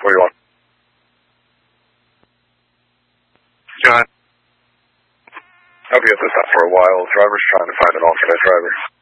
Where you want? Go ahead. I'll be at this stop for a while. Driver's trying to find an alternate driver.